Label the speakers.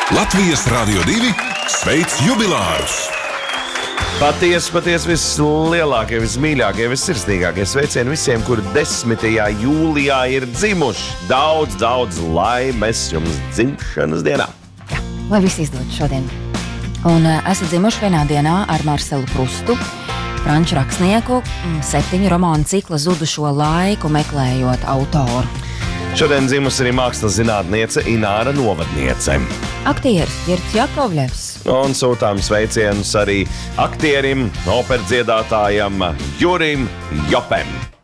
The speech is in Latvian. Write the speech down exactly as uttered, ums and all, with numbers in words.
Speaker 1: Latvijas Rādio divi sveic jubilārus!
Speaker 2: Patiesi, patiesi vislielākie, vismīļākie, vissirsnīgākie sveicieni visiem, kuri desmitajā jūlijā ir dzimuši. Daudz, daudz laimes jums dzimšanas dienā.
Speaker 3: Jā, lai viss izdodas šodien. Un uh, esat dzimuši vienā dienā ar Marcelu Prustu, franču rakstnieku, septiņu romānu cikla Zudušo laiku meklējot autoru.
Speaker 2: Šodien dzimusi arī mākslas zinātniece Ināra Novadniece.
Speaker 3: Aktieris Girts Jakovļevs.
Speaker 2: Un sūtām sveicienus arī aktierim, operdziedātājam Jurim Jopem.